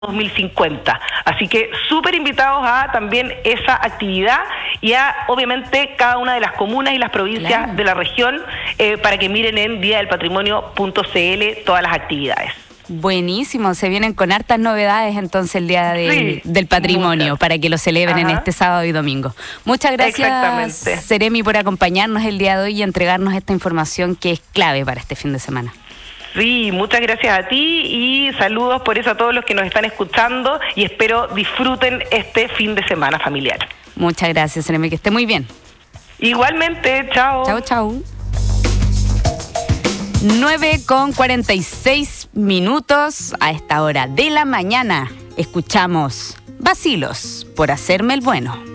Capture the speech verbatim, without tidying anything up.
dos mil cincuenta. Así que súper invitados a también esa actividad y a, obviamente, cada una de las comunas y las provincias claro. de la región eh, para que miren en día del patrimonio punto c l todas las actividades. Buenísimo, se vienen con hartas novedades entonces el Día de, sí, del Patrimonio muchas. Para que lo celebren Ajá. en este sábado y domingo. Muchas gracias, Seremi, por acompañarnos el día de hoy y entregarnos esta información que es clave para este fin de semana. Sí, muchas gracias a ti y saludos por eso a todos los que nos están escuchando y espero disfruten este fin de semana familiar. Muchas gracias, Seremi, que esté muy bien. Igualmente, chao. Chao, chao. nueve con cuarenta y seis minutos a esta hora de la mañana. Escuchamos Vacilos por hacerme el bueno.